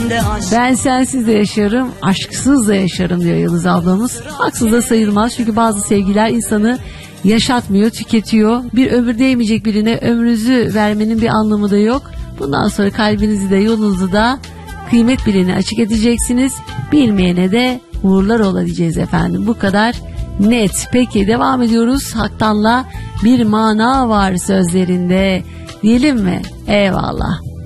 içinde aşk. Ben sensiz de yaşarım, aşksız da yaşarım diyor Yıldız ablamız. Haksız da sayılmaz çünkü bazı sevgiler insanı yaşatmıyor, tüketiyor. Bir ömür değmeyecek birine ömrünüzü vermenin bir anlamı da yok. Bundan sonra kalbinizi de yolunuzu da kıymet bilene açık edeceksiniz. Bilmeyene de uğurlar ola diyeceğiz efendim. Bu kadar net. Peki devam ediyoruz. Haktan'la bir mana var sözlerinde. Diyelim mi? Eyvallah.